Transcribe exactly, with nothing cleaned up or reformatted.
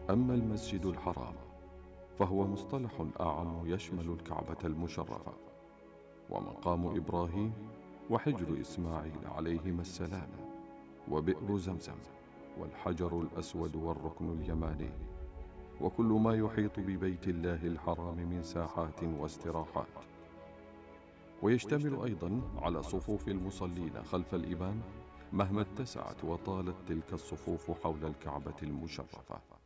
أما المسجد الحرام فهو مصطلح أعم يشمل الكعبة المشرفة ومقام إبراهيم وحجر إسماعيل عليهما السلام وبئر زمزم والحجر الأسود والركن اليماني وكل ما يحيط ببيت الله الحرام من ساحات واستراحات. ويشتمل أيضا على صفوف المصلين خلف الإمام مهما اتسعت وطالت تلك الصفوف حول الكعبة المشرفة.